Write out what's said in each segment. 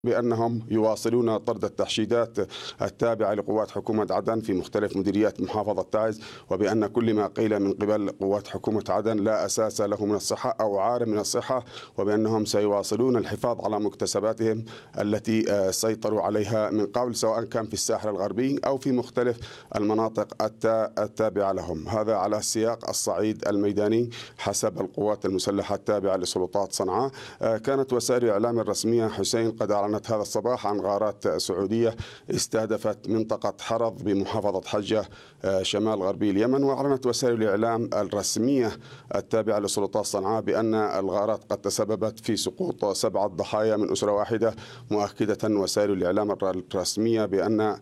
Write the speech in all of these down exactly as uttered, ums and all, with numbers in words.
بأنهم يواصلون طرد التحشيدات التابعة لقوات حكومة عدن في مختلف مديريات محافظة تعز، وبأن كل ما قيل من قبل قوات حكومة عدن لا أساس له من الصحة أو عار من الصحة، وبأنهم سيواصلون الحفاظ على مكتسباتهم التي سيطروا عليها من قبل، سواء كان في الساحل الغربي أو في مختلف المناطق التابعة لهم. هذا على السياق الصعيد الميداني حسب القوات المسلحة التابعة لسلطات صنعاء. كانت وسائل الإعلام الرسمية حسين قد أعلنت هذا الصباح عن غارات سعودية استهدفت منطقة حرض بمحافظة حجة شمال غربي اليمن، وأعلنت وسائل الإعلام الرسمية التابعة لسلطات صنعاء بأن الغارات قد تسببت في سقوط سبعة ضحايا من أسرة واحدة، مؤكدة وسائل الإعلام الرسمية بأن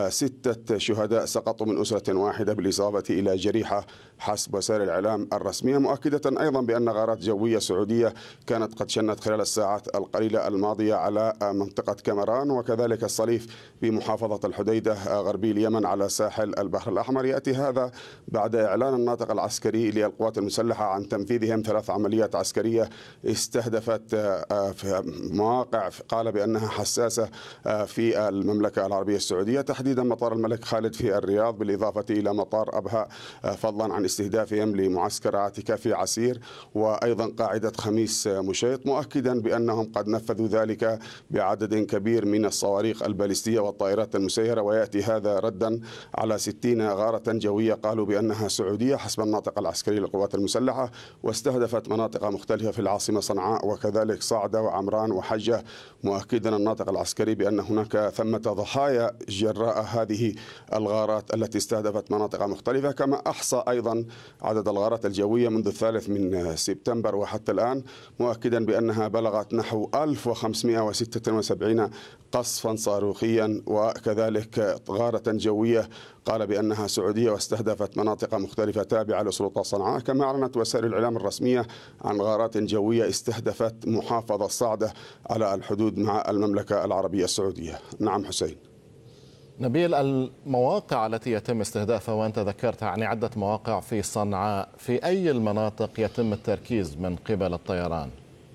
ستة شهداء سقطوا من أسرة واحدة بالإصابة إلى جريحة حسب وسائل الإعلام الرسمية، مؤكدة أيضا بأن غارات جوية سعودية كانت قد شنت خلال الساعات القليلة الماضية على منطقة كامران وكذلك الصليف بمحافظة الحديدة غربي اليمن على ساحل البحر الأحمر. يأتي هذا بعد إعلان الناطق العسكري للقوات المسلحة عن تنفيذهم ثلاث عمليات عسكرية استهدفت في مواقع قال بأنها حساسة في المملكة العربية السعودية، تحديدا مطار الملك خالد في الرياض، بالإضافة إلى مطار أبها، فضلا عن استهدافهم لمعسكر عاتكة في عسير وأيضا قاعدة خميس مشيط، مؤكدا بأنهم قد نفذوا ذلك بعدد كبير من الصواريخ البالستية والطائرات المسيرة. ويأتي هذا ردا على ستين غارة جوية قالوا بأنها سعودية حسب الناطق العسكري للقوات المسلحة، واستهدفت مناطق مختلفة في العاصمة صنعاء وكذلك صعدة وعمران وحجة، مؤكدا الناطق العسكري بأن هناك ثمة ضحايا جراء هذه الغارات التي استهدفت مناطق مختلفة. كما أحصى أيضا عدد الغارات الجوية منذ الثالث من سبتمبر وحتى الآن، مؤكدا بأنها بلغت نحو ألف وخمسمائة وستة وسبعين قصفا صاروخيا، وكذلك غارة جوية قال بأنها سعودية واستهدفت مناطق مختلفة تابعة لسلطات صنعاء. كما أعلنت وسائل الإعلام الرسمية عن غارات جوية استهدفت محافظة صعدة على الحدود مع المملكة العربية السعودية. نعم حسين. نبيل، المواقع التي يتم استهدافها وأنت ذكرت يعني عدة مواقع في صنعاء، في أي المناطق يتم التركيز من قبل الطيران؟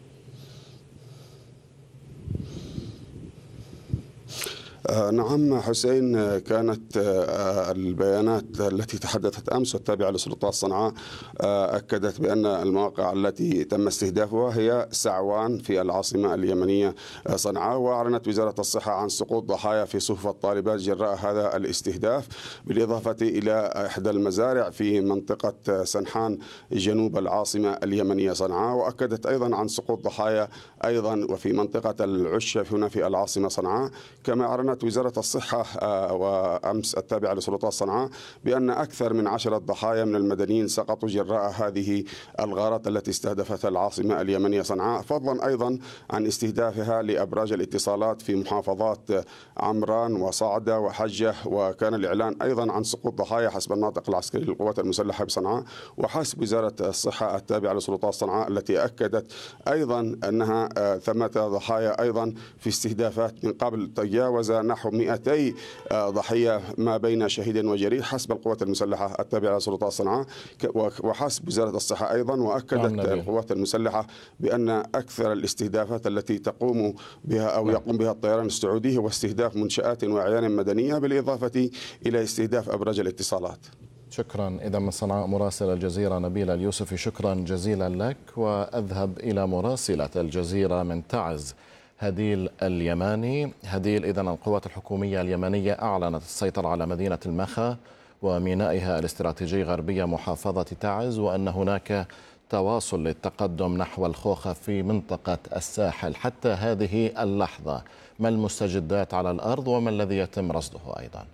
نعم حسين، كانت البيانات التي تحدثت أمس والتابعة لسلطات صنعاء أكدت بأن المواقع التي تم استهدافها هي سعوان في العاصمة اليمنية صنعاء، وأعلنت وزارة الصحة عن سقوط ضحايا في صفوف الطالبات جراء هذا الاستهداف، بالإضافة إلى إحدى المزارع في منطقة سنحان جنوب العاصمة اليمنية صنعاء، وأكدت أيضا عن سقوط ضحايا أيضا وفي منطقة العشة هنا في العاصمة صنعاء. كما أعلنت وزارة الصحة وأمس التابعة لسلطات صنعاء بأن أكثر من عشرة ضحايا من المدنيين سقطوا جراء هذه الغارات التي استهدفت العاصمة اليمنية صنعاء، فضلا أيضا عن استهدافها لأبراج الاتصالات في محافظات عمران وصعدة وحجة. وكان الإعلان أيضا عن سقوط ضحايا حسب الناطق العسكري للقوات المسلحة بصنعاء وحسب وزارة الصحة التابعة لسلطات صنعاء، التي أكدت أيضا أنها ثمة ضحايا أيضا في استهدافات من قبل تجاوز نحو مئتي ضحية ما بين شهيد وجريح حسب القوات المسلحة التابعة لسلطات صنعاء وحسب وزارة الصحة أيضا. وأكدت القوات المسلحة بأن أكثر الاستهدافات التي تقوم بها أو يقوم بها الطيران السعودي هو استهداف منشآت وأعيان مدنية بالإضافة إلى استهداف أبراج الاتصالات. شكرا. إذا من صنعاء مراسل الجزيرة نبيل اليوسفي، شكرا جزيلا لك. وأذهب إلى مراسلة الجزيرة من تعز هديل اليماني. هديل، إذن القوات الحكومية اليمنية أعلنت السيطرة على مدينة المخا ومينائها الاستراتيجي غربية محافظة تعز، وأن هناك تواصل للتقدم نحو الخوخة في منطقة الساحل. حتى هذه اللحظة ما المستجدات على الأرض وما الذي يتم رصده أيضا؟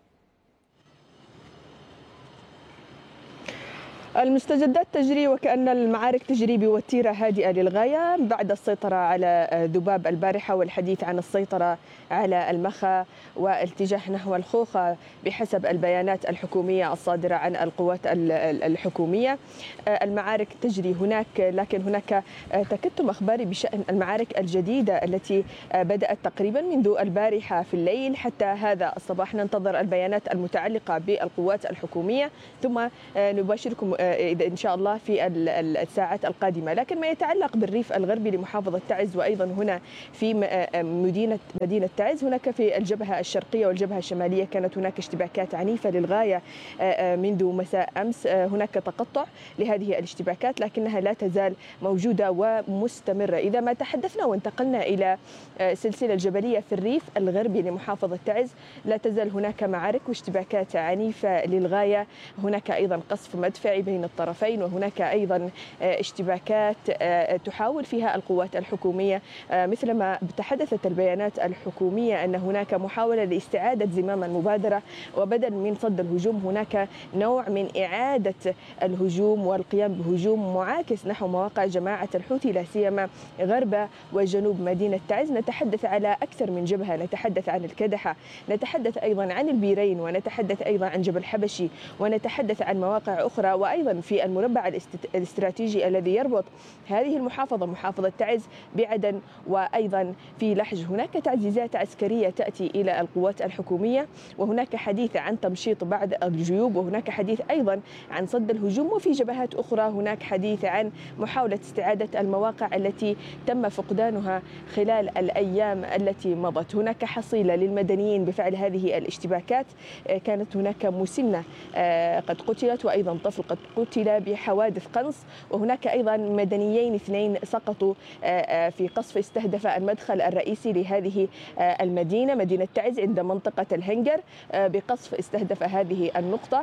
المستجدات تجري وكأن المعارك تجري بوتيرة هادئة للغاية بعد السيطرة على ذباب البارحة والحديث عن السيطرة على المخا والاتجاه نحو الخوخة بحسب البيانات الحكومية الصادرة عن القوات الحكومية. المعارك تجري هناك، لكن هناك تكتم أخباري بشأن المعارك الجديدة التي بدأت تقريبا منذ البارحة في الليل حتى هذا الصباح. ننتظر البيانات المتعلقة بالقوات الحكومية ثم نباشركم إذا إن شاء الله في الساعات القادمة. لكن ما يتعلق بالريف الغربي لمحافظة تعز وأيضا هنا في مدينة مدينة تعز، هناك في الجبهة الشرقية والجبهة الشمالية كانت هناك اشتباكات عنيفة للغاية منذ مساء أمس. هناك تقطع لهذه الاشتباكات لكنها لا تزال موجودة ومستمرة. إذا ما تحدثنا وانتقلنا إلى سلسلة الجبلية في الريف الغربي لمحافظة تعز، لا تزال هناك معارك واشتباكات عنيفة للغاية. هناك أيضا قصف مدفعي بين الطرفين، وهناك أيضا اشتباكات تحاول فيها القوات الحكومية مثلما تحدثت البيانات الحكومية أن هناك محاولة لاستعادة زمام المبادرة، وبدل من صد الهجوم هناك نوع من إعادة الهجوم والقيام بهجوم معاكس نحو مواقع جماعة الحوثي لا سيما غرب وجنوب مدينة تعز. نتحدث على أكثر من جبهة، نتحدث عن الكدحة، نتحدث أيضا عن البيرين، ونتحدث أيضا عن جبل حبشي، ونتحدث عن مواقع أخرى، وأيضا في المربع الاستراتيجي الذي يربط هذه المحافظة محافظة تعز بعدن وأيضا في لحج. هناك تعزيزات عسكرية تأتي إلى القوات الحكومية، وهناك حديث عن تمشيط بعض الجيوب، وهناك حديث أيضا عن صد الهجوم. وفي جبهات أخرى هناك حديث عن محاولة استعادة المواقع التي تم فقدانها خلال الأيام التي مضت. هناك حصيلة للمدنيين بفعل هذه الاشتباكات، كانت هناك مسنة قد قتلت وأيضا طفل قد قتل بحوادث قنص، وهناك أيضا مدنيين اثنين سقطوا في قصف استهدف المدخل الرئيسي لهذه المدينة مدينة تعز عند منطقة الهنجر بقصف استهدف هذه النقطة.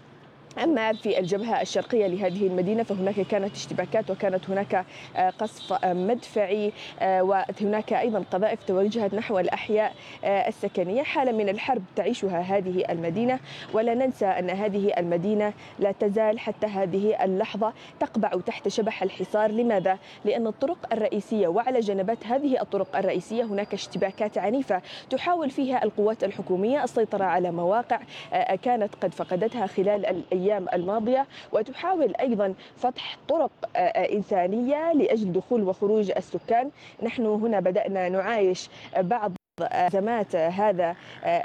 أما في الجبهة الشرقية لهذه المدينة فهناك كانت اشتباكات وكانت هناك قصف مدفعي، وهناك أيضا قذائف توجهت نحو الأحياء السكنية. حالة من الحرب تعيشها هذه المدينة، ولا ننسى أن هذه المدينة لا تزال حتى هذه اللحظة تقبع تحت شبح الحصار. لماذا؟ لأن الطرق الرئيسية وعلى جنبات هذه الطرق الرئيسية هناك اشتباكات عنيفة تحاول فيها القوات الحكومية السيطرة على مواقع كانت قد فقدتها خلال الأيام الماضية، وتحاول أيضا فتح طرق إنسانية لأجل دخول وخروج السكان. نحن هنا بدأنا نعايش بعض أزمات هذا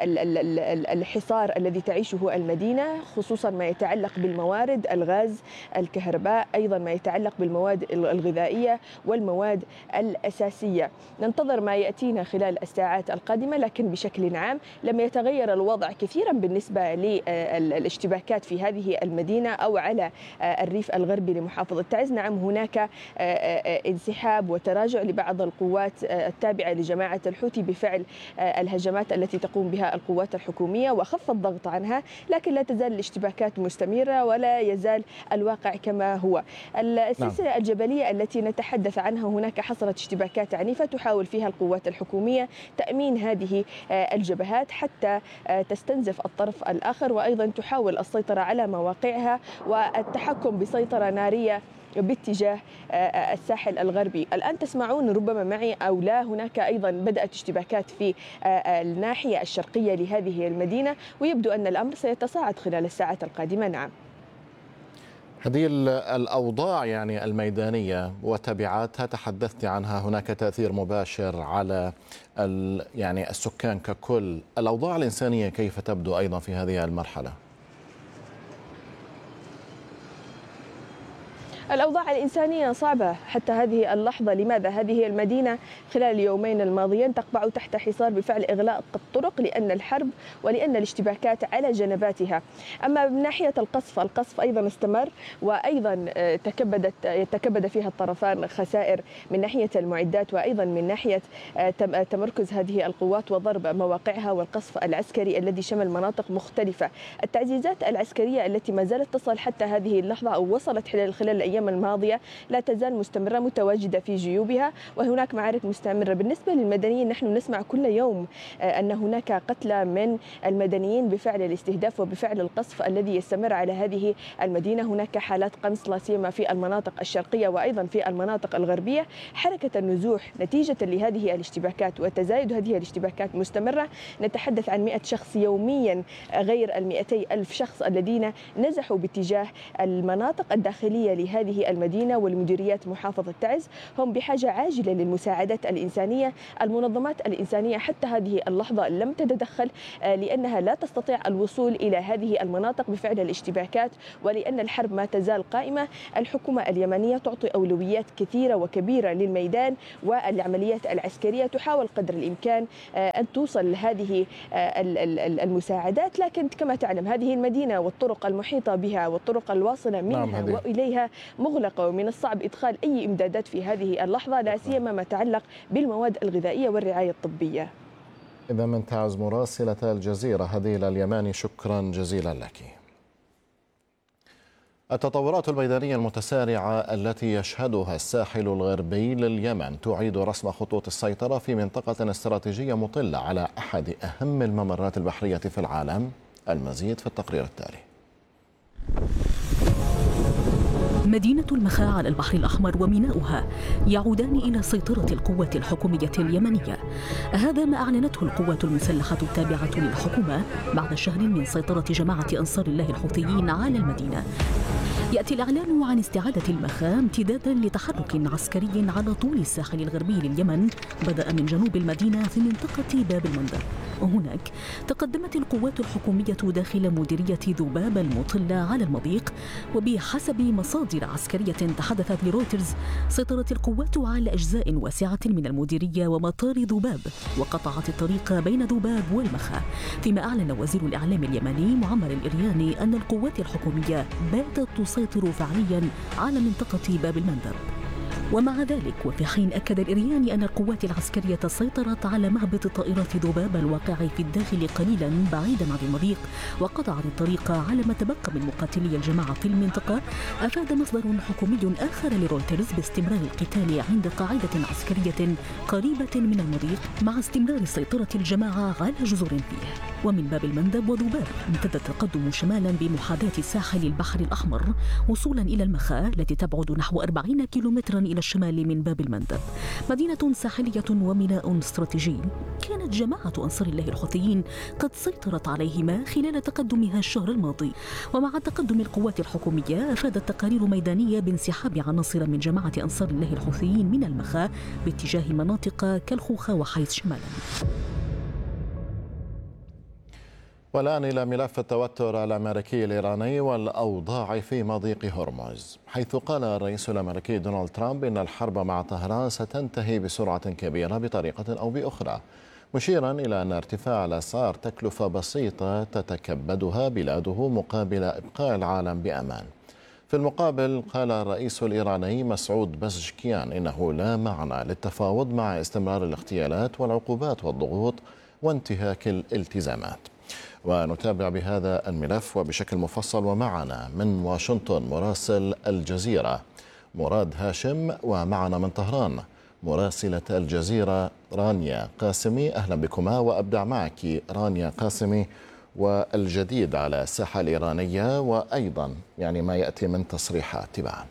الحصار الذي تعيشه المدينة، خصوصا ما يتعلق بالموارد، الغاز، الكهرباء، أيضا ما يتعلق بالمواد الغذائية والمواد الأساسية. ننتظر ما يأتينا خلال الساعات القادمة، لكن بشكل عام لم يتغير الوضع كثيرا بالنسبة للاشتباكات في هذه المدينة أو على الريف الغربي لمحافظة تعز. نعم هناك انسحاب وتراجع لبعض القوات التابعة لجماعة الحوثي بفعل الهجمات التي تقوم بها القوات الحكومية وخف الضغط عنها، لكن لا تزال الاشتباكات مستمرة ولا يزال الواقع كما هو. السلسلة نعم. الجبلية التي نتحدث عنها هناك حصلت اشتباكات عنيفة تحاول فيها القوات الحكومية تأمين هذه الجبهات حتى تستنزف الطرف الآخر، وأيضا تحاول السيطرة على مواقعها والتحكم بسيطرة نارية باتجاه الساحل الغربي. الآن تسمعون ربما معي أو لا، هناك أيضا بدأت اشتباكات في الناحية الشرقية لهذه المدينة، ويبدو أن الأمر سيتصاعد خلال الساعات القادمة. نعم، هذه الأوضاع يعني الميدانية وتبعاتها تحدثت عنها، هناك تأثير مباشر على يعني السكان ككل. الأوضاع الإنسانية كيف تبدو أيضا في هذه المرحلة؟ الأوضاع الإنسانية صعبة حتى هذه اللحظة. لماذا؟ هذه المدينة خلال اليومين الماضيين تقبع تحت حصار بفعل إغلاق الطرق لأن الحرب ولأن الاشتباكات على جنباتها. أما من ناحية القصف، القصف أيضا استمر وأيضا تكبدت تكبد فيها الطرفان خسائر من ناحية المعدات وأيضا من ناحية تمركز هذه القوات وضرب مواقعها والقصف العسكري الذي شمل مناطق مختلفة. التعزيزات العسكرية التي ما زالت تصل حتى هذه اللحظة أو وصلت خلال خلال الأيام الماضية لا تزال مستمرة متواجدة في جيوبها، وهناك معارك مستمرة. بالنسبة للمدنيين نحن نسمع كل يوم أن هناك قتلى من المدنيين بفعل الاستهداف وبفعل القصف الذي يستمر على هذه المدينة. هناك حالات قنص لا سيما في المناطق الشرقية وأيضا في المناطق الغربية. حركة النزوح نتيجة لهذه الاشتباكات وتزايد هذه الاشتباكات مستمرة، نتحدث عن مئة شخص يوميا غير المئتي ألف شخص الذين نزحوا باتجاه المناطق الداخلية لهذه هذه المدينة والمديريات محافظة تعز هم بحاجة عاجلة للمساعدات الإنسانية. المنظمات الإنسانية حتى هذه اللحظة لم تتدخل لأنها لا تستطيع الوصول إلى هذه المناطق بفعل الاشتباكات، ولأن الحرب ما تزال قائمة. الحكومة اليمنية تعطي أولويات كثيرة وكبيرة للميدان والعمليات العسكرية، تحاول قدر الإمكان أن توصل هذه المساعدات، لكن كما تعلم هذه المدينة والطرق المحيطة بها والطرق الواصلة منها نعم وإليها مغلقة، ومن الصعب إدخال أي إمدادات في هذه اللحظة، لا سيما ما يتعلق بالمواد الغذائية والرعاية الطبية. إذا من تعز مراسلة الجزيرة هديل اليماني، شكرا جزيلا لك. التطورات الميدانية المتسارعة التي يشهدها الساحل الغربي لليمن تعيد رسم خطوط السيطرة في منطقة استراتيجية مطلة على أحد أهم الممرات البحرية في العالم. المزيد في التقرير التالي. مدينة المخا على البحر الأحمر وميناؤها يعودان إلى سيطرة القوات الحكومية اليمنية. هذا ما أعلنته القوات المسلحة التابعة للحكومة بعد شهر من سيطرة جماعة أنصار الله الحوثيين على المدينة. يأتي الإعلان عن استعادة المخا امتدادا لتحرك عسكري على طول الساحل الغربي لليمن، بدأ من جنوب المدينة في منطقة باب المندب. وهناك تقدمت القوات الحكومية داخل مديرية ذباب المطلة على المضيق، وبحسب مصادر عسكرية تحدثت لرويترز سيطرت القوات على أجزاء واسعة من المديرية ومطار ذباب، وقطعت الطريق بين ذباب والمخا. فيما أعلن وزير الإعلام اليمني معمر الإرياني أن القوات الحكومية باتت تسيطر فعليا على منطقة باب المندب. ومع ذلك وفي حين أكد الإرياني أن القوات العسكرية سيطرت على مهبط طائرات ذباب الواقع في الداخل قليلا بعيدا عن المضيق، وقطعت الطريق على ما تبقى من مقاتلي الجماعة في المنطقة، أفاد مصدر حكومي آخر لرويترز باستمرار القتال عند قاعدة عسكرية قريبة من المضيق مع استمرار سيطرة الجماعة على جزر فيه. ومن باب المندب وذباب امتد التقدم شمالا بمحاذاة ساحل البحر الأحمر وصولا إلى المخا التي تبعد نحو أربعين كيلومترا إلى الشمال من باب المندب، مدينة ساحلية وميناء استراتيجي كانت جماعة أنصار الله الحوثيين قد سيطرت عليهما خلال تقدمها الشهر الماضي. ومع تقدم القوات الحكومية أفادت تقارير ميدانية بانسحاب عناصر من جماعة أنصار الله الحوثيين من المخا باتجاه مناطق كالخوخة وحيث شمالا. والآن إلى ملف التوتر الأمريكي الإيراني والأوضاع في مضيق هرمز، حيث قال الرئيس الأمريكي دونالد ترامب إن الحرب مع طهران ستنتهي بسرعة كبيرة بطريقة أو بأخرى، مشيرا إلى أن ارتفاع الأسعار تكلفة بسيطة تتكبدها بلاده مقابل إبقاء العالم بأمان. في المقابل قال الرئيس الإيراني مسعود بزشكيان إنه لا معنى للتفاوض مع استمرار الاغتيالات والعقوبات والضغوط وانتهاك الالتزامات. ونتابع بهذا الملف وبشكل مفصل، ومعنا من واشنطن مراسل الجزيرة مراد هاشم، ومعنا من طهران مراسلة الجزيرة رانيا قاسمي. أهلا بكما، وأبدأ معك رانيا قاسمي والجديد على الساحة الإيرانية، وأيضا يعني ما يأتي من تصريحات تباعا.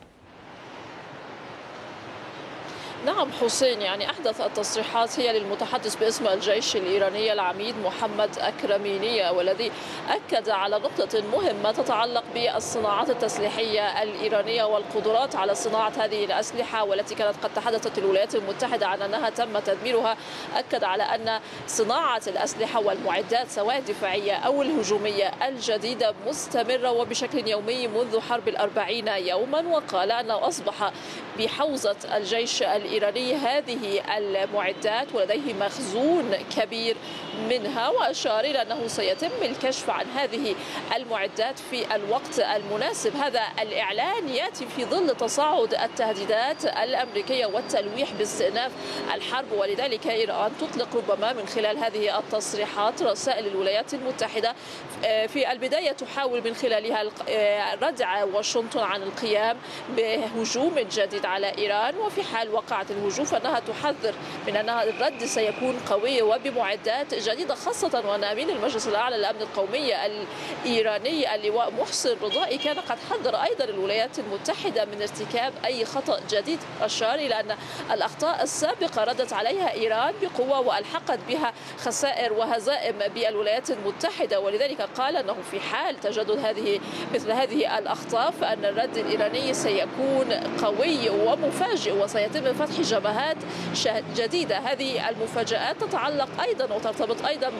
نعم حسين، يعني أحدث التصريحات هي للمتحدث باسم الجيش الإيراني العميد محمد أكرميني، والذي أكد على نقطة مهمة تتعلق بالصناعات التسليحية الإيرانية والقدرات على صناعة هذه الأسلحة، والتي كانت قد تحدثت الولايات المتحدة عن أنها تم تدميرها. أكد على أن صناعة الأسلحة والمعدات سواء الدفاعية أو الهجومية الجديدة مستمرة وبشكل يومي منذ حرب الأربعين يوما، وقال أنه أصبح بحوزة الجيش الإيراني هذه المعدات ولديه مخزون كبير منها، وأشار إلى أنه سيتم الكشف عن هذه المعدات في الوقت المناسب. هذا الإعلان يأتي في ظل تصاعد التهديدات الأمريكية والتلويح باستئناف الحرب، ولذلك إيران تطلق ربما من خلال هذه التصريحات رسائل الولايات المتحدة. في البداية تحاول من خلالها ردع واشنطن عن القيام بهجوم جديد على إيران، وفي حال وقع دفعت الهجوم فإنها تحذر من أن الرد سيكون قوي وبمعدات جديدة، خاصة وأن أمين المجلس الأعلى للأمن القومي الإيراني اللواء محسن رضائي كان قد حذر أيضا الولايات المتحدة من ارتكاب أي خطأ جديد، أشار إلى أن الأخطاء السابقة ردت عليها إيران بقوة وألحقت بها خسائر وهزائم بالولايات المتحدة، ولذلك قال أنه في حال تجدد هذه مثل هذه الأخطاء فأن الرد الإيراني سيكون قوي ومفاجئ وسيتم فتح جبهات جديدة. هذه المفاجآت تتعلق أيضا وترتبط أيضا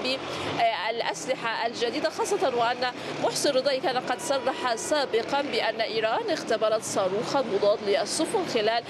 بالأسلحة الجديدة، خاصة وأن محسن رضائي كان قد صرح سابقا بأن إيران اختبرت صاروخا مضاد للسفن خلال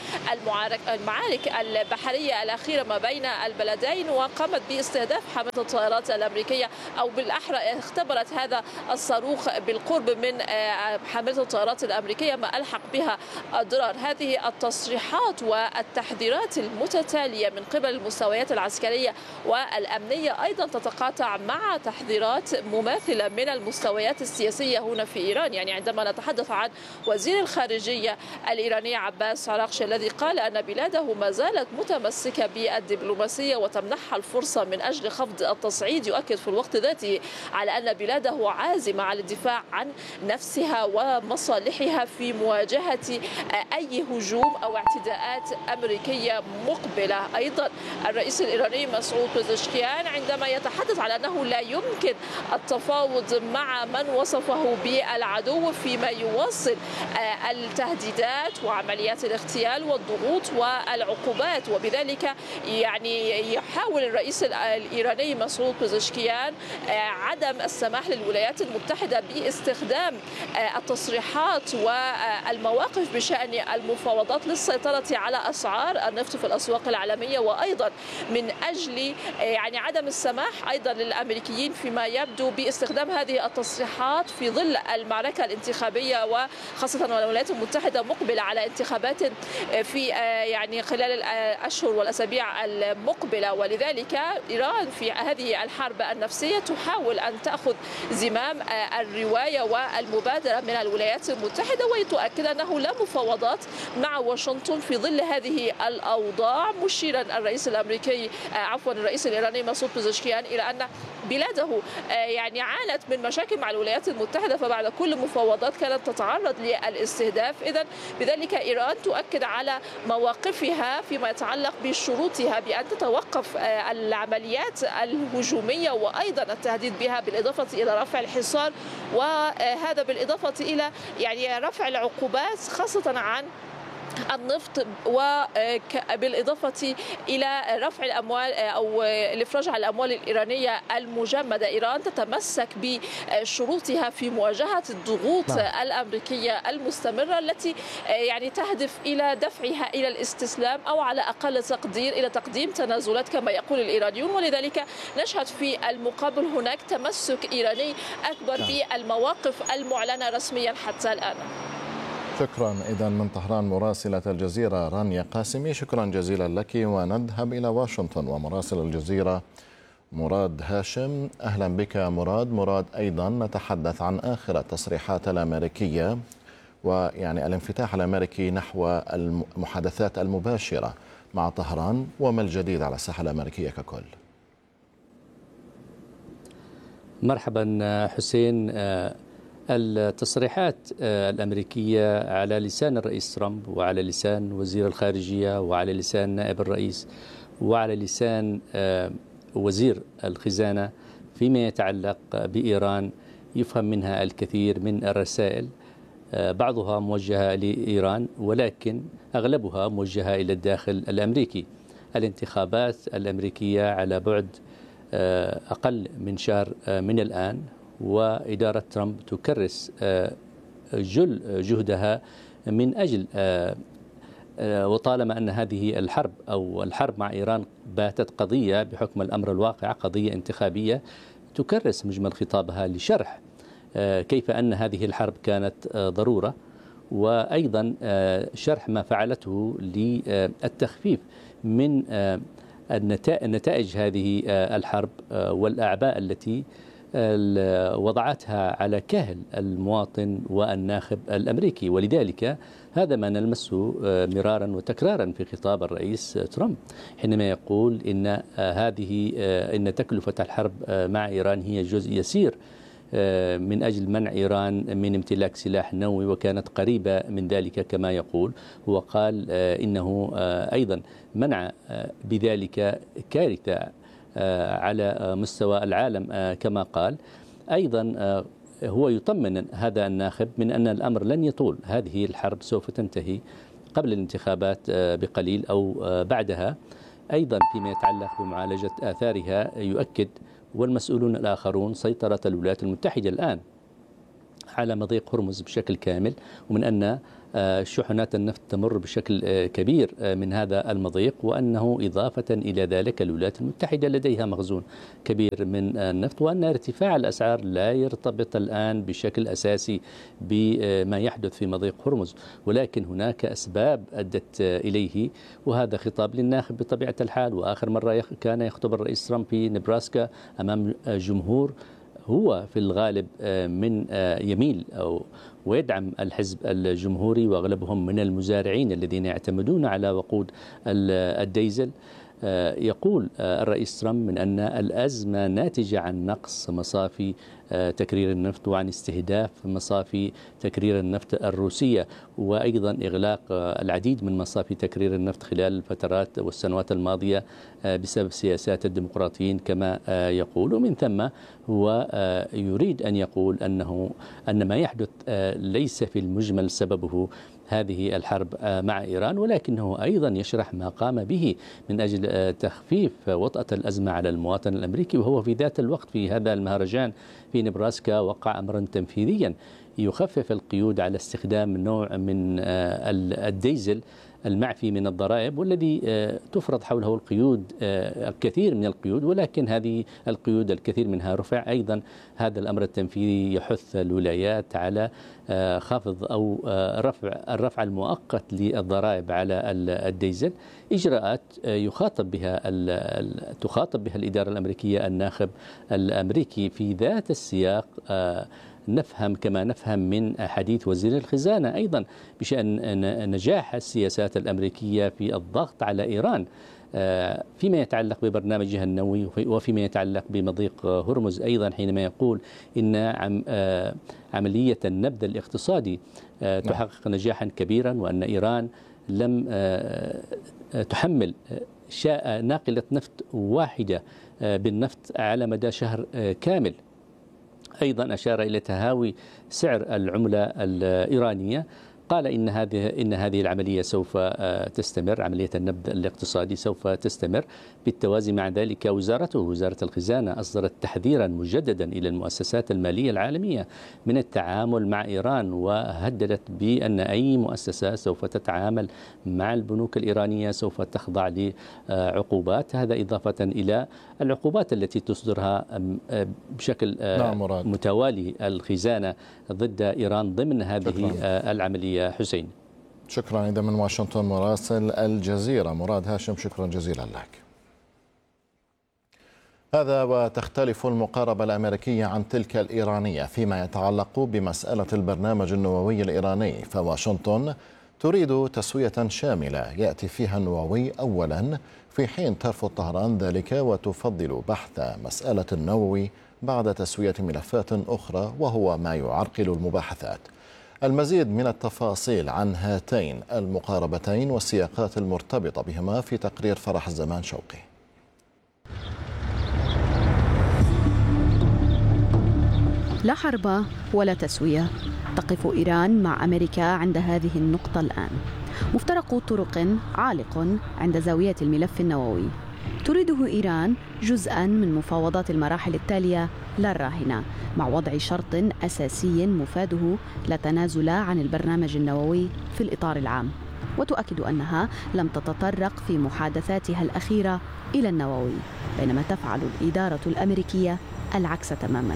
المعارك البحرية الأخيرة ما بين البلدين، وقامت باستهداف حاملة الطائرات الأمريكية، أو بالأحرى اختبرت هذا الصاروخ بالقرب من حاملة الطائرات الأمريكية ما ألحق بها أضرار. هذه التصريحات والتحذيرات المتتالية من قبل المستويات العسكرية والأمنية أيضا تتقاطع مع تحذيرات مماثلة من المستويات السياسية هنا في إيران. يعني عندما نتحدث عن وزير الخارجية الإيراني عباس عراقشي الذي قال أن بلاده ما زالت متمسكة بالدبلوماسية وتمنحها الفرصة من أجل خفض التصعيد، يؤكد في الوقت ذاته على أن بلاده عازمة على الدفاع عن نفسها ومصالحها في مواجهة أي هجوم أو اعتداءات أمريكية مقبلة. أيضا الرئيس الإيراني مسعود بزشكيان عندما يتحدث على أنه لا يمكن التفاوض مع من وصفه بالعدو فيما يواصل التهديدات وعمليات الاغتيال والضغوط والعقوبات، وبذلك يعني يحاول الرئيس الإيراني مسعود بزشكيان عدم السماح للولايات المتحدة باستخدام التصريحات والمواقف بشأن المفاوضات للسيطرة على أسعار النفط في الأسواق العالمية، وأيضا من أجل يعني عدم السماح أيضا للأمريكيين فيما يبدو باستخدام هذه التصريحات في ظل المعركة الانتخابية، وخاصة والولايات المتحدة مقبلة على انتخابات في يعني خلال الأشهر والأسابيع المقبلة. ولذلك إيران في هذه الحرب النفسية تحاول أن تأخذ زمام الرواية والمبادرة من الولايات المتحدة، وتؤكد أنه لا مفاوضات مع واشنطن في ظل هذه الأوضاع، مشيرا الرئيس الأمريكي عفوا الرئيس الإيراني مسعود بزشكيان إلى أن بلاده يعني عانت من مشاكل مع الولايات المتحدة، فبعد كل مفاوضات كانت تتعرض للاستهداف. إذن بذلك إيران تؤكد على مواقفها فيما يتعلق بشروطها بأن تتوقف العمليات الهجومية وأيضا التهديد بها، بالإضافة إلى رفع الحصار، وهذا بالإضافة إلى يعني رفع العقوبات خاصة عن النفط، وبالإضافة إلى رفع الأموال أو الإفراج عن الأموال الإيرانية المجمدة. إيران تتمسك بشروطها في مواجهة الضغوط نعم. الأمريكية المستمرة التي يعني تهدف إلى دفعها إلى الاستسلام أو على أقل تقدير إلى تقديم تنازلات كما يقول الإيرانيون. ولذلك نشهد في المقابل هناك تمسك إيراني أكبر نعم. بالمواقف المعلنة رسميا حتى الآن. شكرا. إذا من طهران مراسلة الجزيرة رانيا قاسمي، شكرا جزيلا لك. ونذهب إلى واشنطن ومراسل الجزيرة مراد هاشم. أهلا بك مراد. مراد، أيضا نتحدث عن آخر التصريحات الأمريكية ويعني الانفتاح الأمريكي نحو المحادثات المباشرة مع طهران، وما الجديد على الساحة الأمريكية ككل؟ مرحبا حسين. التصريحات الأمريكية على لسان الرئيس ترامب وعلى لسان وزير الخارجية وعلى لسان نائب الرئيس وعلى لسان وزير الخزانة فيما يتعلق بإيران يفهم منها الكثير من الرسائل، بعضها موجهة لإيران ولكن أغلبها موجهة إلى الداخل الأمريكي. الانتخابات الأمريكية على بعد أقل من شهر من الآن، وإدارة ترامب تكرس جل جهدها من أجل وطالما أن هذه الحرب أو الحرب مع إيران باتت قضية بحكم الأمر الواقع قضية انتخابية، تكرس مجمل خطابها لشرح كيف أن هذه الحرب كانت ضرورة، وأيضا شرح ما فعلته للتخفيف من النتائج هذه الحرب والأعباء التي وضعتها على كاهل المواطن والناخب الأمريكي، ولذلك هذا ما نلمسه مرارا وتكرارا في خطاب الرئيس ترامب حينما يقول إن هذه إن تكلفة الحرب مع إيران هي جزء يسير من أجل منع إيران من امتلاك سلاح نووي، وكانت قريبة من ذلك كما يقول. هو قال إنه أيضا منع بذلك كارثة على مستوى العالم كما قال. أيضا هو يطمن هذا الناخب من أن الأمر لن يطول، هذه الحرب سوف تنتهي قبل الانتخابات بقليل أو بعدها. أيضا فيما يتعلق بمعالجة آثارها يؤكد والمسؤولون الآخرون سيطرة الولايات المتحدة الآن على مضيق هرمز بشكل كامل، ومن أن شحنات النفط تمر بشكل كبير من هذا المضيق، وأنه إضافة إلى ذلك الولايات المتحدة لديها مخزون كبير من النفط، وأن ارتفاع الأسعار لا يرتبط الآن بشكل أساسي بما يحدث في مضيق هرمز، ولكن هناك أسباب أدت إليه. وهذا خطاب للناخب بطبيعة الحال. وآخر مرة كان يخطب الرئيس ترامب في نبراسكا أمام جمهور هو في الغالب من يميل أو ويدعم الحزب الجمهوري، وأغلبهم من المزارعين الذين يعتمدون على وقود الديزل. يقول الرئيس ترامب من أن الأزمة ناتجة عن نقص مصافي تكرير النفط وعن استهداف مصافي تكرير النفط الروسية، وأيضا إغلاق العديد من مصافي تكرير النفط خلال الفترات والسنوات الماضية بسبب سياسات الديمقراطيين كما يقول. ومن ثم هو يريد أن يقول أنه أن ما يحدث ليس في المجمل سببه هذه الحرب مع إيران، ولكنه أيضا يشرح ما قام به من أجل تخفيف وطأة الأزمة على المواطن الأمريكي. وهو في ذات الوقت في هذا المهرجان في نبراسكا وقع أمرا تنفيذيا يخفف القيود على استخدام نوع من الديزل المعفي من الضرائب، والذي تفرض حوله القيود الكثير من القيود، ولكن هذه القيود الكثير منها رفع. أيضا هذا الأمر التنفيذي يحث الولايات على خفض أو رفع الرفع المؤقت للضرائب على الديزل، إجراءات يخاطب بها تخاطب بها الإدارة الأمريكية الناخب الأمريكي في ذات السياق. نفهم كما نفهم من حديث وزير الخزانة أيضا بشأن نجاح السياسات الأمريكية في الضغط على إيران فيما يتعلق ببرنامجها النووي وفيما يتعلق بمضيق هرمز. أيضا حينما يقول إن عملية النبذ الاقتصادي تحقق نجاحا كبيرا، وأن إيران لم تحمل ناقلة نفط واحدة بالنفط على مدى شهر كامل. أيضا أشار إلى تهاوي سعر العملة الإيرانية، قال إن هذه إن هذه العملية سوف تستمر، عملية النبذ الاقتصادي سوف تستمر. بالتوازي مع ذلك وزارته وزارة الخزانة أصدرت تحذيرا مجددا إلى المؤسسات المالية العالمية من التعامل مع إيران، وهددت بأن أي مؤسسة سوف تتعامل مع البنوك الإيرانية سوف تخضع لعقوبات. هذا إضافة إلى العقوبات التي تصدرها بشكل متوالي الخزانة ضد إيران ضمن هذه شكرا. العملية. حسين، شكرا. إذا من واشنطن مراسل الجزيرة مراد هاشم، شكرا جزيلا لك. هذا وتختلف المقاربة الأمريكية عن تلك الإيرانية فيما يتعلق بمسألة البرنامج النووي الإيراني، فواشنطن تريد تسوية شاملة يأتي فيها النووي أولا، في حين ترفض طهران ذلك وتفضل بحث مسألة النووي بعد تسوية ملفات أخرى، وهو ما يعرقل المباحثات. المزيد من التفاصيل عن هاتين المقاربتين والسياقات المرتبطة بهما في تقرير فرح الزمان شوقي. لا حرب ولا تسوية، تقف إيران مع أمريكا عند هذه النقطة الآن. مفترق طرق عالق عند زاوية الملف النووي، تريده إيران جزءاً من مفاوضات المراحل التالية لا الراهنة، مع وضع شرط أساسي مفاده لا تنازل عن البرنامج النووي في الإطار العام، وتؤكد أنها لم تتطرق في محادثاتها الأخيرة إلى النووي، بينما تفعل الإدارة الأمريكية العكس تماماً.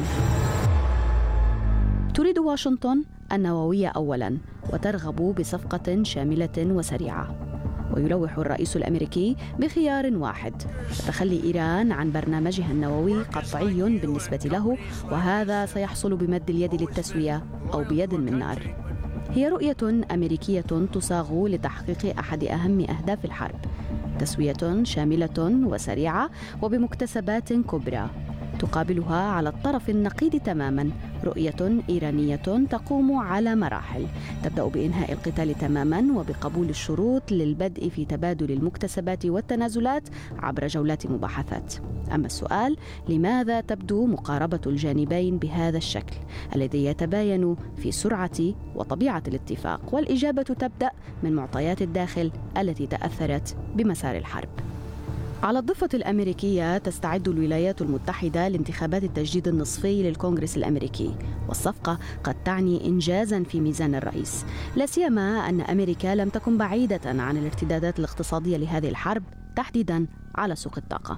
تريد واشنطن النووية أولاً، وترغب بصفقة شاملة وسريعة، ويلوح الرئيس الأمريكي بخيار واحد: تخلي إيران عن برنامجها النووي قطعي بالنسبة له، وهذا سيحصل بمد اليد للتسوية أو بيد من نار. هي رؤية أمريكية تصاغ لتحقيق أحد أهم أهداف الحرب: تسوية شاملة وسريعة وبمكتسبات كبرى. تقابلها على الطرف النقيض تماما رؤية إيرانية تقوم على مراحل، تبدأ بإنهاء القتال تماما وبقبول الشروط للبدء في تبادل المكتسبات والتنازلات عبر جولات مباحثات. أما السؤال: لماذا تبدو مقاربة الجانبين بهذا الشكل الذي يتباين في سرعة وطبيعة الاتفاق؟ والإجابة تبدأ من معطيات الداخل التي تأثرت بمسار الحرب. على الضفة الأمريكية تستعد الولايات المتحدة لانتخابات التجديد النصفي للكونغرس الأمريكي، والصفقة قد تعني إنجازاً في ميزان الرئيس، لا سيما أن أمريكا لم تكن بعيدة عن الارتدادات الاقتصادية لهذه الحرب، تحديداً على سوق الطاقة.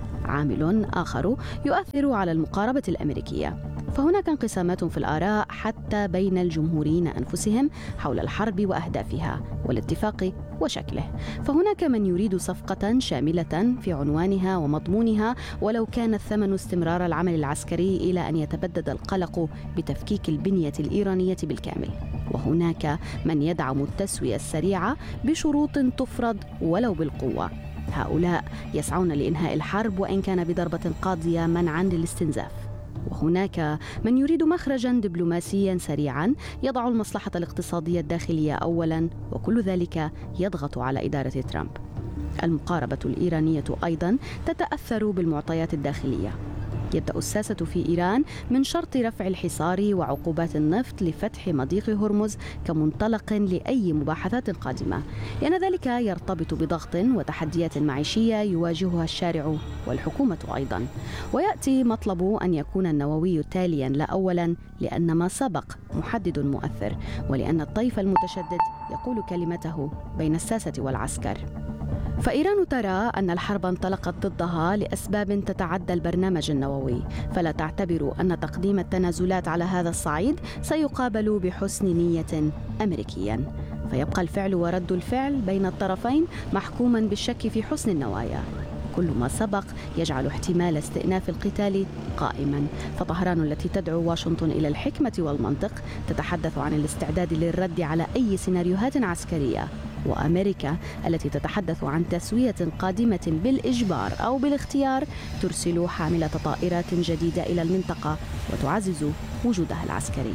عامل آخر يؤثر على المقاربة الأمريكية، فهناك انقسامات في الآراء حتى بين الجمهوريين أنفسهم حول الحرب وأهدافها والاتفاق وشكله. فهناك من يريد صفقة شاملة في عنوانها ومضمونها، ولو كان الثمن استمرار العمل العسكري إلى أن يتبدد القلق بتفكيك البنية الإيرانية بالكامل. وهناك من يدعم التسوية السريعة بشروط تفرض ولو بالقوة. هؤلاء يسعون لإنهاء الحرب وإن كان بضربة قاضية منعاً للاستنزاف. وهناك من يريد مخرجاً دبلوماسياً سريعاً يضع المصلحة الاقتصادية الداخلية أولاً، وكل ذلك يضغط على إدارة ترامب. المقاربة الإيرانية أيضاً تتأثر بالمعطيات الداخلية. يبدأ الساسة في إيران من شرط رفع الحصار وعقوبات النفط لفتح مضيق هرمز كمنطلق لأي مباحثات قادمة، لأن ذلك يرتبط بضغط وتحديات معيشية يواجهها الشارع والحكومة أيضا. ويأتي مطلب أن يكون النووي تاليا لا أولا، لأن ما سبق محدد مؤثر، ولأن الطيف المتشدد يقول كلمته بين الساسة والعسكر. فإيران ترى أن الحرب انطلقت ضدها لأسباب تتعدى البرنامج النووي، فلا تعتبر أن تقديم التنازلات على هذا الصعيد سيقابل بحسن نية أمريكيا. فيبقى الفعل ورد الفعل بين الطرفين محكوما بالشك في حسن النوايا. كل ما سبق يجعل احتمال استئناف القتال قائما. فطهران التي تدعو واشنطن إلى الحكمة والمنطق تتحدث عن الاستعداد للرد على أي سيناريوهات عسكرية، وأمريكا التي تتحدث عن تسوية قادمة بالإجبار أو بالاختيار ترسل حاملة طائرات جديدة إلى المنطقة وتعزز وجودها العسكري.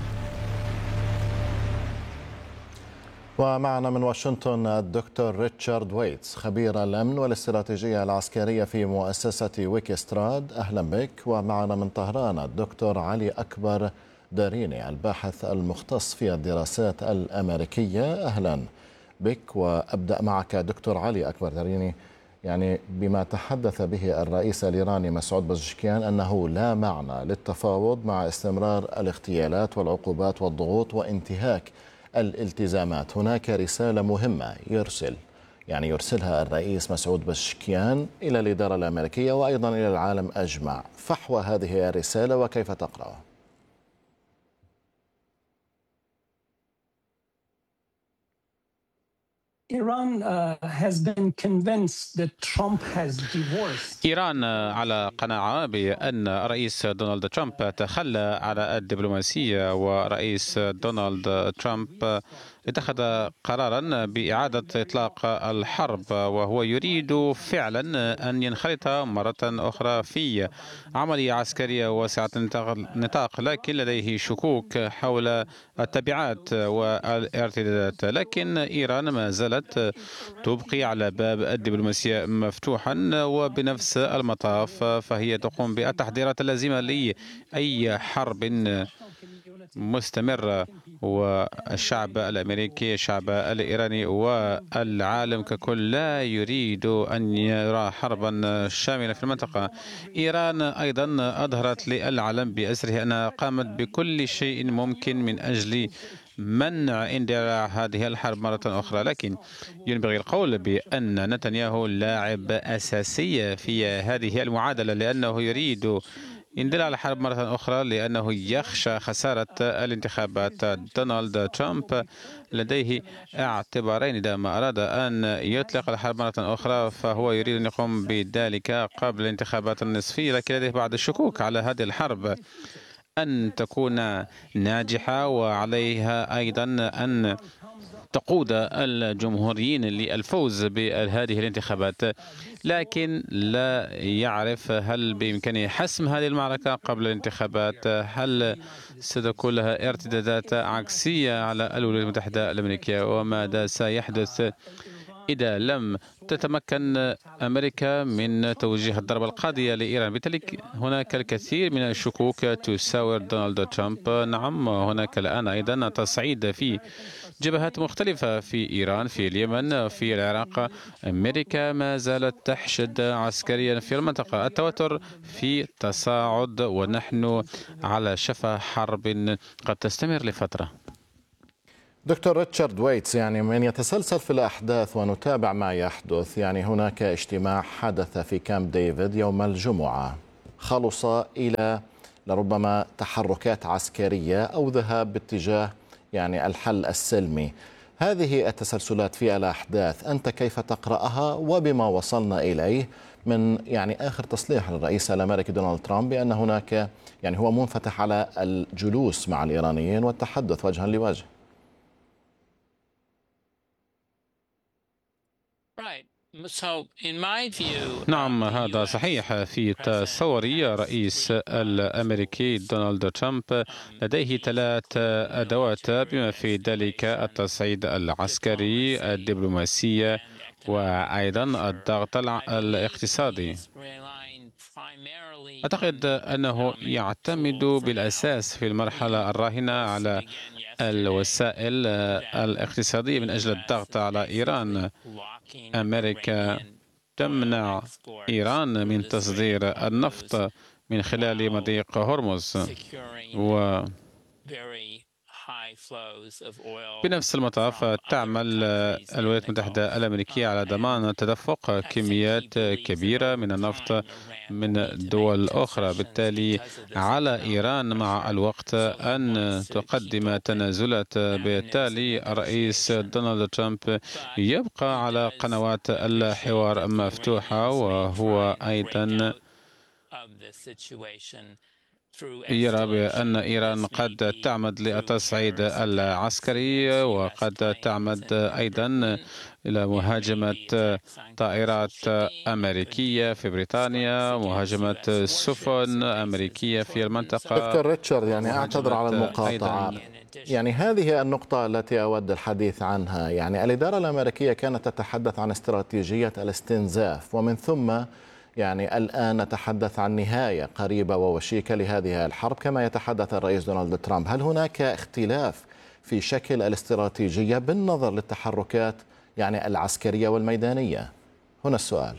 ومعنا من واشنطن الدكتور ريتشارد ويتس، خبير الأمن والاستراتيجية العسكرية في مؤسسة ويكستراد. أهلا بك. ومعنا من طهران الدكتور علي أكبر داريني، الباحث المختص في الدراسات الأمريكية. أهلا بك. وأبدأ معك دكتور علي أكبر داريني، يعني بما تحدث به الرئيس الإيراني مسعود بزشكيان أنه لا معنى للتفاوض مع استمرار الاغتيالات والعقوبات والضغوط وانتهاك الالتزامات. هناك رسالة مهمة يرسل يعني يرسلها الرئيس مسعود بزشكيان إلى الإدارة الأمريكية وأيضا إلى العالم أجمع. فحوى هذه الرسالة وكيف تقرأها؟ إيران على قناعة بأن رئيس دونالد ترامب تخلى على الدبلوماسية، ورئيس دونالد ترامب اتخذ قرارا بإعادة إطلاق الحرب، وهو يريد فعلا أن ينخرط مرة أخرى في عملية عسكرية واسعة النطاق، لكن لديه شكوك حول التبعات والارتدادات. لكن إيران ما زالت تبقي على باب الدبلوماسية مفتوحا، وبنفس المطاف فهي تقوم بالتحضيرات اللازمة لأي حرب مستمرة. والشعب الأمريكي، الشعب الإيراني والعالم ككل لا يريد أن يرى حربا شاملة في المنطقة. إيران أيضا أظهرت للعالم بأسره أنها قامت بكل شيء ممكن من أجل منع اندلاع هذه الحرب مرة أخرى، لكن ينبغي القول بأن نتنياهو لاعب أساسي في هذه المعادلة، لأنه يريد يندلع على الحرب مرة أخرى لأنه يخشى خسارة الانتخابات. دونالد ترامب لديه اعتبارين: إذا ما أراد أن يطلق الحرب مرة أخرى فهو يريد أن يقوم بذلك قبل الانتخابات النصفية، لكن لديه بعض الشكوك على هذه الحرب أن تكون ناجحة، وعليها أيضا أن تقود الجمهوريين للفوز بهذه الانتخابات، لكن لا يعرف هل بإمكانه حسم هذه المعركة قبل الانتخابات، هل ستكون لها ارتدادات عكسية على الولايات المتحدة الأمريكية، وماذا سيحدث إذا لم تتمكن أمريكا من توجيه الضربة القاضية لإيران. بالتالي هناك الكثير من الشكوك تساور دونالد ترامب. نعم، هناك الآن أيضا تصعيد في جبهات مختلفة في إيران، في اليمن، في العراق. أمريكا ما زالت تحشد عسكريا في المنطقة. التوتر في تصاعد ونحن على شفا حرب قد تستمر لفترة. دكتور ريتشارد ويتس، يعني من يتسلسل في الأحداث ونتابع ما يحدث، يعني هناك اجتماع حدث في كامب ديفيد يوم الجمعة خلص إلى لربما تحركات عسكرية أو ذهاب باتجاه يعني الحل السلمي. هذه التسلسلات في الأحداث أنت كيف تقرأها وبما وصلنا إليه من يعني آخر تصريح للرئيس الأمريكي دونالد ترامب بأن هناك يعني هو منفتح على الجلوس مع الإيرانيين والتحدث وجها لوجه؟ نعم، هذا صحيح. في تصوري الرئيس الأمريكي دونالد ترامب لديه ثلاث أدوات بما في ذلك التصعيد العسكري، الدبلوماسية، وأيضا الضغط الاقتصادي. أعتقد أنه يعتمد بالأساس في المرحلة الراهنة على الوسائل الاقتصادية من أجل الضغط على إيران. أمريكا تمنع إيران من تصدير النفط من خلال مضيق هرمز، و بنفس المطاف تعمل الولايات المتحدة الأمريكية على ضمان تدفق كميات كبيرة من النفط من دول أخرى. بالتالي على إيران مع الوقت أن تقدم تنازلات. بالتالي الرئيس دونالد ترامب يبقى على قنوات الحوار مفتوحة، وهو أيضا يرى بأن إيران قد تعمد للتصعيد العسكري، وقد تعمد أيضا إلى مهاجمة طائرات أمريكية في بريطانيا، مهاجمة سفن أمريكية في المنطقة. دكتور ريتشارد، يعني أعتذر على المقاطعة، يعني هذه النقطة التي أود الحديث عنها. يعني الإدارة الأمريكية كانت تتحدث عن استراتيجية الاستنزاف، ومن ثم يعني الآن نتحدث عن نهاية قريبة ووشيكة لهذه الحرب كما يتحدث الرئيس دونالد ترامب. هل هناك اختلاف في شكل الاستراتيجية بالنظر للتحركات يعني العسكرية والميدانية؟ هنا السؤال.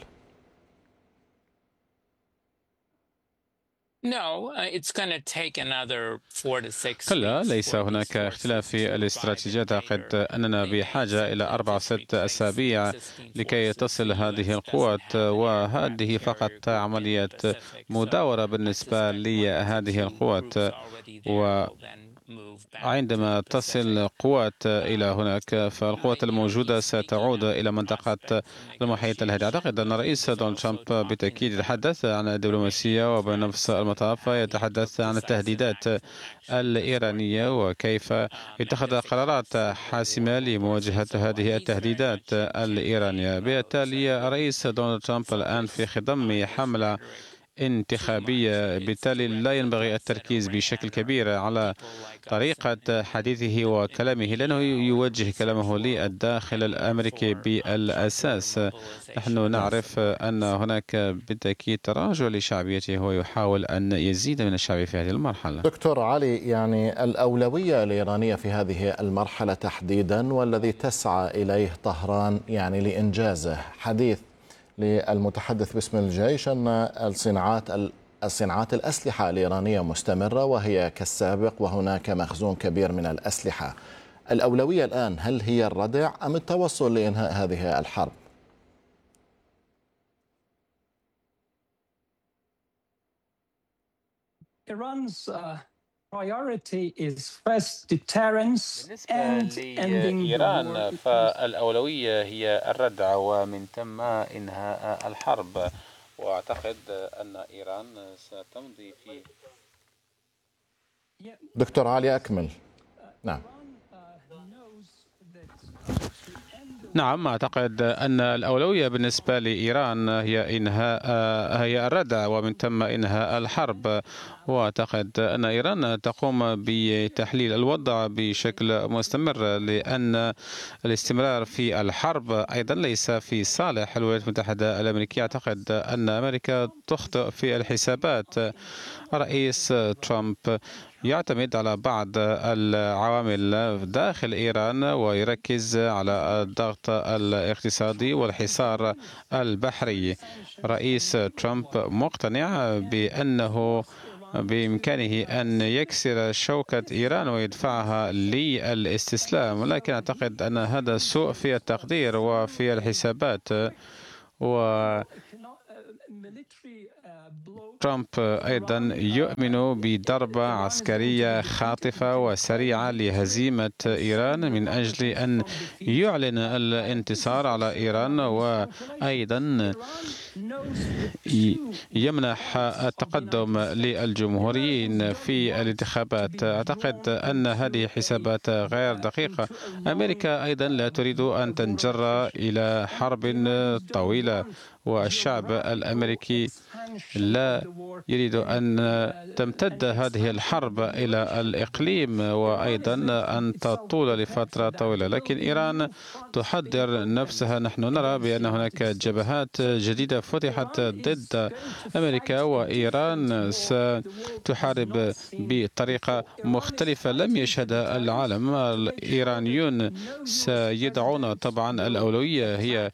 لا، ليس هناك اختلاف في الاستراتيجية. أعتقد أننا بحاجة إلى أربع ست أسابيع لكي تصل هذه القوات، وهذه فقط عملية مداورة بالنسبة لهذه القوات. و عندما تصل قوات إلى هناك فالقوات الموجودة ستعود إلى منطقة المحيط الهادئ. أعتقد أن الرئيس دونالد ترامب بالتأكيد يتحدث عن الدبلوماسية، وبنفس المطاف يتحدث عن التهديدات الإيرانية وكيف اتخذ قرارات حاسمة لمواجهة هذه التهديدات الإيرانية. بالتالي الرئيس دونالد ترامب الآن في خضم حملة انتخابية، بالتالي لا ينبغي التركيز بشكل كبير على طريقة حديثه وكلامه، لأنه يوجه كلامه للداخل الأمريكي بالأساس. نحن نعرف أن هناك بالتأكيد تراجع لشعبيته ويحاول أن يزيد من الشعبية في هذه المرحلة. دكتور علي، يعني الأولوية الإيرانية في هذه المرحلة تحديدا والذي تسعى إليه طهران يعني لإنجازه، حديث للمتحدث باسم الجيش أن الصناعات الصناعات الأسلحة الإيرانية مستمرة وهي كالسابق وهناك مخزون كبير من الأسلحة. الأولوية الآن هل هي الردع أم التوصل لإنهاء هذه الحرب؟ بالنسبة لإيران فالأولوية هي الردع ومن ثم إنهاء الحرب، وأعتقد أن إيران ستمضي في. دكتور علي أكمل. نعم نعم أعتقد أن الأولوية بالنسبة لإيران هي إنهاء هي الردع ومن ثم إنهاء الحرب، وأعتقد أن إيران تقوم بتحليل الوضع بشكل مستمر، لأن الاستمرار في الحرب أيضا ليس في صالح الولايات المتحدة الأمريكية. أعتقد أن أمريكا تخطئ في الحسابات. رئيس ترامب يعتمد على بعض العوامل داخل إيران ويركز على الضغط الاقتصادي والحصار البحري. رئيس ترامب مقتنع بأنه بإمكانه أن يكسر شوكة إيران ويدفعها للاستسلام، ولكن أعتقد أن هذا سوء في التقدير وفي الحسابات. و ترامب أيضا يؤمن بضربة عسكرية خاطفة وسريعة لهزيمة إيران من أجل أن يعلن الانتصار على إيران، وأيضا يمنح التقدم للجمهوريين في الانتخابات. أعتقد أن هذه حسابات غير دقيقة. أمريكا أيضا لا تريد أن تنجر إلى حرب طويلة، والشعب الأمريكي لا يريد أن تمتد هذه الحرب إلى الإقليم وأيضا أن تطول لفترة طويلة. لكن إيران تحضر نفسها. نحن نرى بأن هناك جبهات جديدة فتحت ضد أمريكا، وإيران ستحارب بطريقة مختلفة لم يشهدها العالم. الإيرانيون سيدعون طبعا الأولوية هي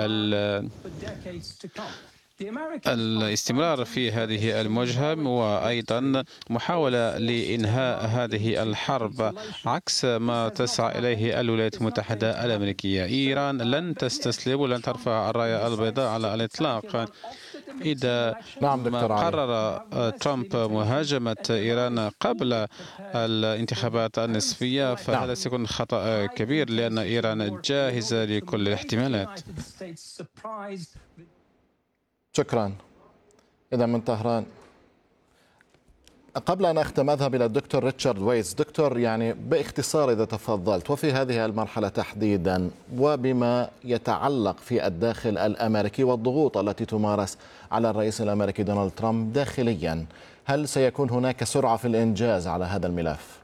الاستمرار في هذه المواجهة وأيضا محاولة لإنهاء هذه الحرب عكس ما تسعى إليه الولايات المتحدة الأمريكية. إيران لن تستسلم ولن ترفع الراية البيضاء على الإطلاق. إذا نعم ما قرر ترامب مهاجمة إيران قبل الانتخابات النصفية فهذا سيكون خطأ كبير، لأن إيران جاهزة لكل الاحتمالات. شكرا. إذا من طهران. قبل أن أختم أذهب إلى الدكتور ريتشارد ويتس. دكتور، يعني باختصار إذا تفضلت، وفي هذه المرحلة تحديدا وبما يتعلق في الداخل الأمريكي والضغوط التي تمارس على الرئيس الأمريكي دونالد ترامب داخليا، هل سيكون هناك سرعة في الإنجاز على هذا الملف؟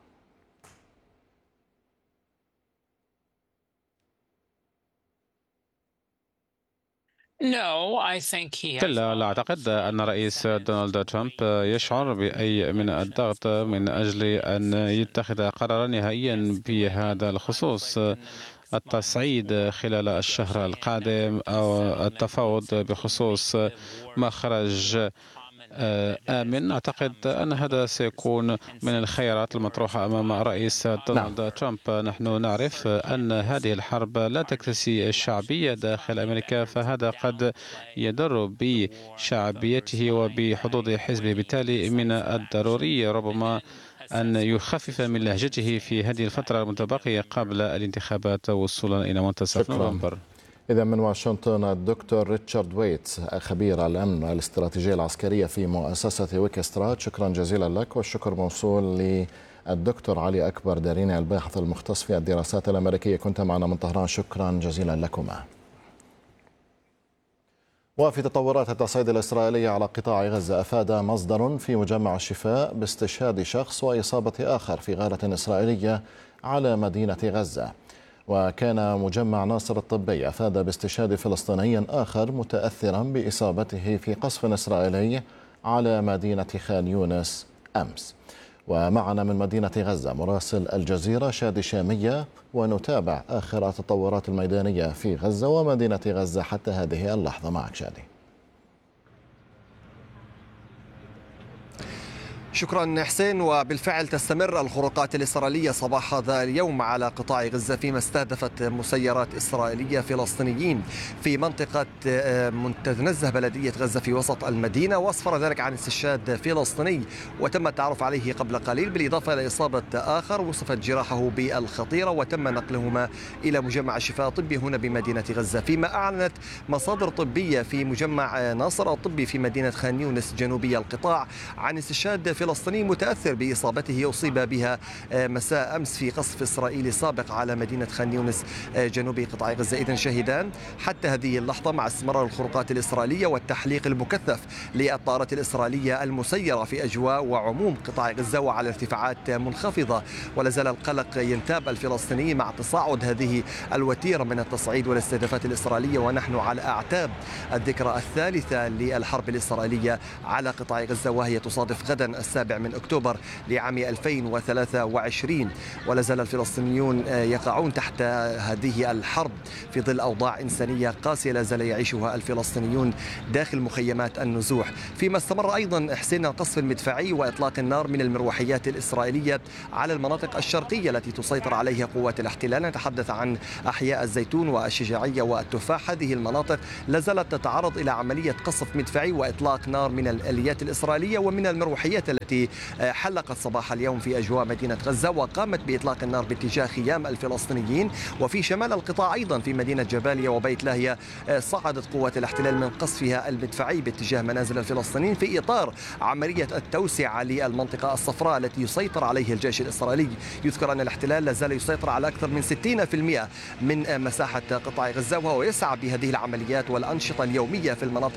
كلا، لا أعتقد أن رئيس دونالد ترامب يشعر بأي من الضغط من أجل أن يتخذ قرارا نهائيا بهذا الخصوص. التصعيد خلال الشهر القادم أو التفاوض بخصوص مخرج آمن، أعتقد أن هذا سيكون من الخيارات المطروحة أمام رئيس دونالد نعم. ترامب. نحن نعرف أن هذه الحرب لا تكتسي الشعبية داخل أمريكا، فهذا قد يضر بشعبيته وبحظوظ حزبه. بالتالي من الضروري ربما أن يخفف من لهجته في هذه الفترة المتبقية قبل الانتخابات وصولا إلى منتصف نوفمبر. إذا من واشنطن الدكتور ريتشارد ويتس، خبير الأمن الاستراتيجية العسكرية في مؤسسة ويكسترات، شكرا جزيلا لك. والشكر موصول للدكتور علي أكبر داريني، الباحث المختص في الدراسات الأمريكية، كنت معنا من طهران، شكرا جزيلا لكما. وفي تطورات التصعيد الإسرائيلي على قطاع غزة، أفاد مصدر في مجمع الشفاء باستشهاد شخص وإصابة آخر في غارة إسرائيلية على مدينة غزة. وكان مجمع ناصر الطبي أفاد باستشهاد فلسطيني آخر متأثرا بإصابته في قصف إسرائيلي على مدينة خان يونس أمس. ومعنا من مدينة غزة مراسل الجزيرة شادي شامية، ونتابع آخر التطورات الميدانية في غزة ومدينة غزة حتى هذه اللحظة. معك شادي. شكرا حسين. وبالفعل تستمر الخروقات الإسرائيلية صباح هذا اليوم على قطاع غزة فيما استهدفت مسيرات إسرائيلية فلسطينيين في منطقة متنزه بلدية غزة في وسط المدينة، وأسفر ذلك عن استشهاد فلسطيني وتم التعرف عليه قبل قليل، بالإضافة إلى إصابة آخر وصفت جراحه بالخطيرة وتم نقلهما إلى مجمع الشفاء الطبي هنا بمدينة غزة. فيما أعلنت مصادر طبية في مجمع ناصر الطبي في مدينة خان يونس جنوبي القطاع عن استشهاد فلسطيني متأثر بإصابته أصيب بها مساء أمس في قصف إسرائيلي سابق على مدينة خان يونس جنوب قطاع غزة. إذن شهدان حتى هذه اللحظة مع استمرار الخروقات الإسرائيلية والتحليق المكثف للطائرات الإسرائيلية المسيرة في أجواء وعموم قطاع غزة وعلى ارتفاعات منخفضة، ولا زال القلق ينتاب الفلسطينيين مع تصاعد هذه الوتيرة من التصعيد والاستهدافات الإسرائيلية، ونحن على أعتاب الذكرى الثالثة للحرب الإسرائيلية على قطاع غزة، وهي تصادف غدا السابع من أكتوبر لعام ألفين وثلاثة وعشرين. ولا زال الفلسطينيون يقعون تحت هذه الحرب في ظل أوضاع إنسانية قاسية لا زال يعيشها الفلسطينيون داخل مخيمات النزوح. فيما استمر أيضا حسين القصف المدفعي وإطلاق النار من المروحيات الإسرائيلية على المناطق الشرقية التي تسيطر عليها قوات الاحتلال. نتحدث عن أحياء الزيتون والشجاعية والتفاح. هذه المناطق لا زالت تتعرض إلى عملية قصف مدفعي وإطلاق نار من الآليات الإسرائيلية ومن المروحيات التي حلقت صباح اليوم في أجواء مدينة غزة وقامت بإطلاق النار باتجاه خيام الفلسطينيين. وفي شمال القطاع أيضا في مدينة جباليا وبيت لاهيا صعدت قوات الاحتلال من قصفها المدفعي باتجاه منازل الفلسطينيين في إطار عملية التوسعة للمنطقة الصفراء التي يسيطر عليها الجيش الإسرائيلي. يذكر أن الاحتلال لا زال يسيطر على أكثر من ستين بالمئة من مساحة قطاع غزة، وهو يسعى بهذه العمليات والأنشطة اليومية في المناطق